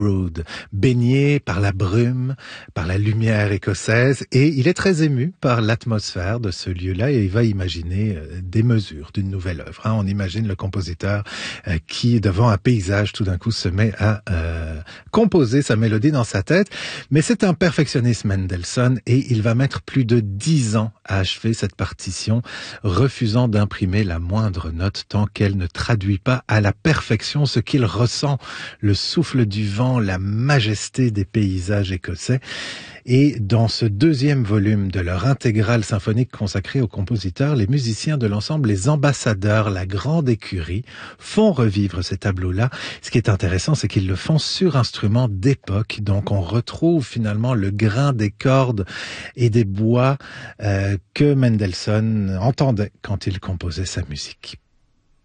Road, baigné par la brume, par la lumière écossaise, et il est très ému par l'atmosphère de ce lieu-là et il va imaginer des mesures d'une nouvelle œuvre. On imagine le compositeur qui, devant un paysage, tout d'un coup se met à composer sa mélodie dans sa tête. Mais c'est un perfectionniste, Mendelssohn, et il va mettre plus de 10 ans à achever cette partition, refusant d'imprimer la moindre note tant qu'elle ne traduit pas à la perfection ce qu'il ressent, le souffle du vent, la majesté des paysages écossais. Et dans ce deuxième volume de leur intégrale symphonique consacrée aux compositeurs, les musiciens de l'ensemble Les Ambassadeurs, la grande écurie, font revivre ces tableaux-là. Ce qui est intéressant, c'est qu'ils le font sur instruments d'époque. Donc on retrouve finalement le grain des cordes et des bois que Mendelssohn entendait quand il composait sa musique.